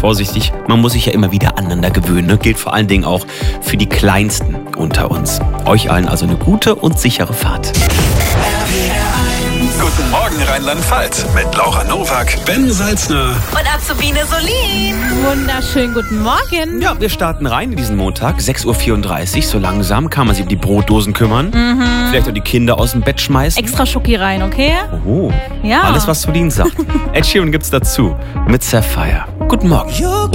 vorsichtig. Man muss sich ja immer wieder aneinander gewöhnen. Ne? Gilt vor allen Dingen auch für die Kleinsten unter uns. Euch allen also eine gute und sichere Fahrt. Guten Morgen Rheinland-Pfalz mit Laura Nowak, Ben Salzner und Azubine Solin. Wunderschönen guten Morgen. Ja, wir starten rein in diesen Montag, 6.34 Uhr. So langsam kann man sich um die Brotdosen kümmern. Vielleicht auch die Kinder aus dem Bett schmeißen. Extra Schoki rein, okay? Oh, Ja. alles, was Solin sagt. Ed Sheeran gibt's dazu mit Sapphire. Guten Morgen.